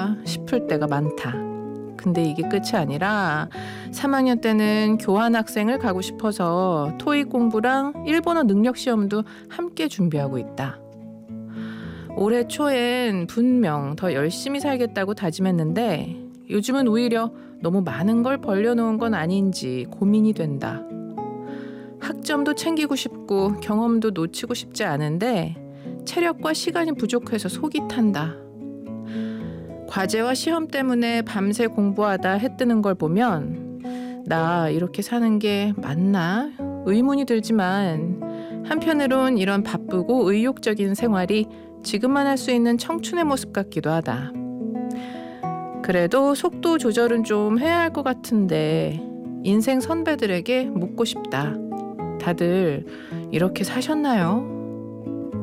할까 싶을 때가 많다. 근데 이게 끝이 아니라 3학년 때는 교환학생을 가고 싶어서 토익 공부랑 일본어 능력 시험도 함께 준비하고 있다. 올해 초엔 분명 더 열심히 살겠다고 다짐했는데 요즘은 오히려 너무 많은 걸 벌려놓은 건 아닌지 고민이 된다. 학점도 챙기고 싶고 경험도 놓치고 싶지 않은데 체력과 시간이 부족해서 속이 탄다. 과제와 시험 때문에 밤새 공부하다 해 뜨는 걸 보면 나 이렇게 사는 게 맞나 의문이 들지만 한편으론 이런 바쁘고 의욕적인 생활이 지금만 할 수 있는 청춘의 모습 같기도 하다. 그래도 속도 조절은 좀 해야 할 것 같은데 인생 선배들에게 묻고 싶다. 다들 이렇게 사셨나요?